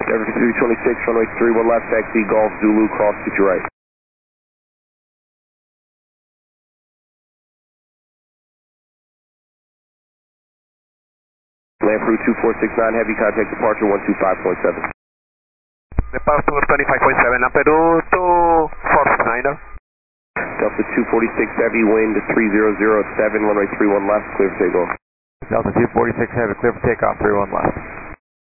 Denver 326, runway 31 left, taxi Golf Zulu, cross to your right. Land through 2469, heavy contact departure 125.7. Departure 25.7, Ampere to 469. Delta 246 heavy, wind 3007, runway 31 left, clear for takeoff. Delta 246 heavy, clear for takeoff, 31 left.